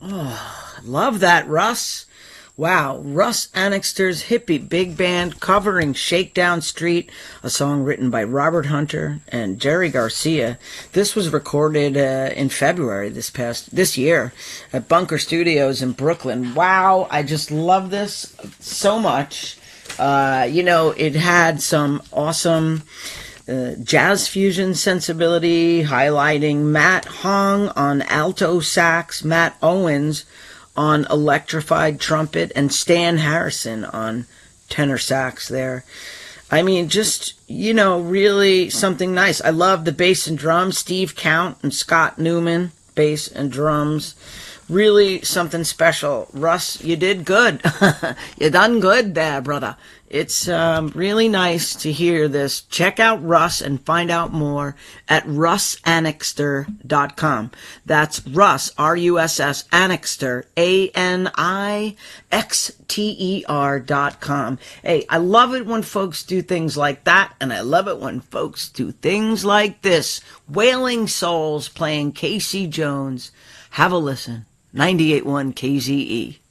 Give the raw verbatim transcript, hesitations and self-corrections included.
Oh, love that, Russ. Wow, Russ Annixter's Hippie Big Band covering Shakedown Street, a song written by Robert Hunter and Jerry Garcia. This was recorded uh, in February this past this year at Bunker Studios in Brooklyn. Wow, I just love this so much. Uh, you know, it had some awesome uh, jazz fusion sensibility, highlighting Matt Hong on alto sax, Matt Owens on electrified trumpet, and Stan Harrison on tenor sax there. I mean, just, you know, really something nice. I love the bass and drums, Steve Count and Scott Newman, bass and drums. Really something special. Russ, you did good. You done good there, brother. It's um, really nice to hear this. Check out Russ and find out more at russ annixter dot com. That's Russ, R U S S, Annixter, A N I X T E R dot com. Hey, I love it when folks do things like that, and I love it when folks do things like this. Wailing Souls playing Casey Jones. Have a listen. ninety-eight point one K Z E.